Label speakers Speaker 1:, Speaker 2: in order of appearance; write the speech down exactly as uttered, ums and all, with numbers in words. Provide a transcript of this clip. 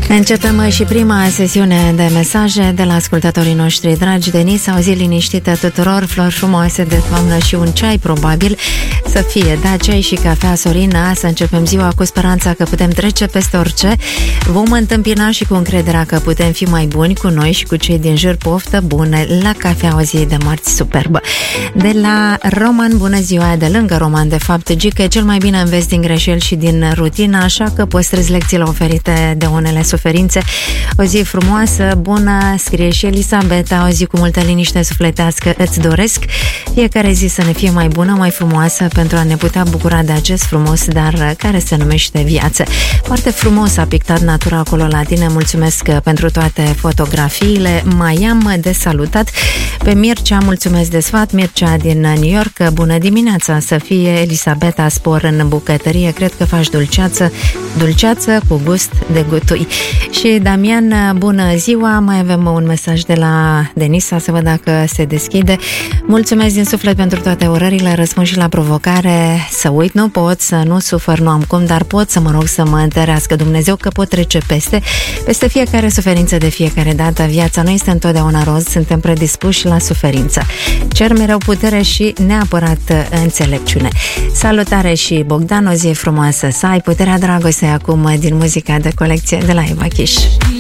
Speaker 1: Începem și prima sesiune de mesaje de la ascultătorii noștri dragi. Denisa, o zi liniștită tuturor, flori frumoase de toamnă și un ceai probabil să fie, da, ceai și cafea. Sorina, să începem ziua cu speranța că putem trece peste orice. Vom întâmpina și cu încrederea că putem fi mai buni cu noi și cu cei din jur. Poftă bună la cafea, o zi de marți superbă. De la Roman, bună ziua, de lângă Roman de fapt, Gică, e cel mai bine înveți din greșeli și din rutină, așa că păstrezi lecțiile oferite de unele suferințe. O zi frumoasă, bună, scrie și Elisabeta, o zi cu multă liniște sufletească îți doresc. Fiecare zi să ne fie mai bună, mai frumoasă, pentru a ne putea bucura de acest frumos dar care se numește viață. Foarte frumos a pictat natura acolo la tine, mulțumesc pentru toate fotografiile. Mai am de salutat pe Mircea, mulțumesc de sfat, Mircea din New York, bună dimineața, să fie Elisabeta, spor în bucătărie, cred că faci dulceață, dulceață cu gust de gutui. Și Damian, bună ziua, mai avem un mesaj de la Denisa, să văd dacă se deschide. Mulțumesc din suflet pentru toate urările, răspund și la provocare, să uit nu pot, să nu sufăr, nu am cum, dar pot să mă rog să mă întărească Dumnezeu că pot trece peste, peste fiecare suferință de fiecare dată. Viața nu este întotdeauna roz, suntem predispuși la suferință. Cer mereu putere și neapărat înțelepciune. Salutare și Bogdan, o zi frumoasă să ai, puterea dragostei acum din muzica de colecție de la Eva Kish.